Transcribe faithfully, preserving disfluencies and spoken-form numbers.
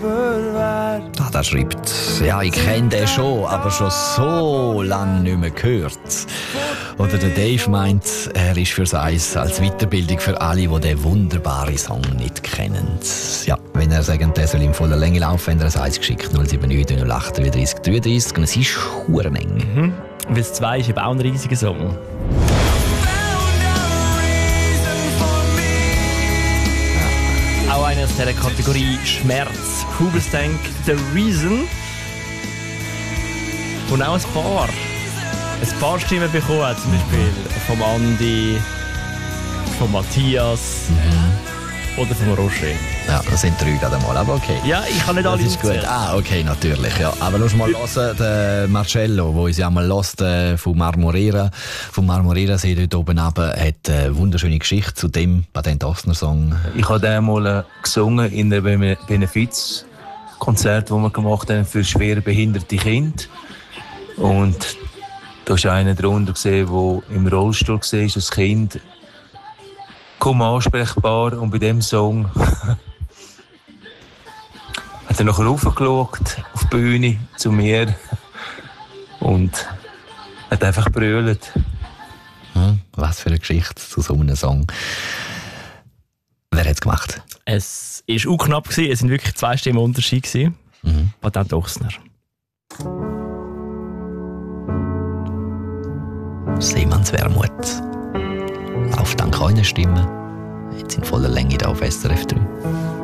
wert. Ah, der schreibt, ja, ich kenne den schon, aber schon so lange nicht mehr gehört. Oder der Dave meint, er ist fürs Eis als Weiterbildung für alle, die diesen wunderbaren Song nicht kennen. Ja, wenn er sagt, der soll in voller Länge laufen, wenn er ein Eis geschickt, null sieben neun null acht drei drei drei drei. Und es ist verdammt eng. Mhm. Und das zwei ist eben auch ein riesiger Song. Ja. Auch einer aus dieser Kategorie Schmerz. Hoobastank, The Reason. Und auch ein paar. Ein paar Stimmen bekommen, zum Beispiel vom Andi, von Matthias mhm. oder vom Roger. Ja, das sind drei gerade mal, aber okay. Ja, ich kann nicht alle Das ist gut. Ah, okay, natürlich. Ja. Aber lass mal hören, der Marcello, der uns ja mal hört, äh, von Marmorera, vom Marmorera See dort oben runter, hat eine wunderschöne Geschichte zu dem Patent-Ostner-Song. Ich habe den mal äh, gesungen in einem Benefizkonzert, das wir gemacht haben für schwer behinderte Kinder. Und da war einer drunter, der im Rollstuhl war, das Kind. Kaum ansprechbar. Und bei diesem Song hat er nachher raufgeschaut auf die Bühne zu mir und hat einfach brüllt. Hm, was für eine Geschichte zu so einem Song. Wer hat es gemacht? Es war auch knapp, es waren wirklich zwei Stimmen Unterschied. Mhm. Patent Ostner. Seemannswermut. Auf dank eurer Stimme. Jetzt in voller Länge da auf S R F drei.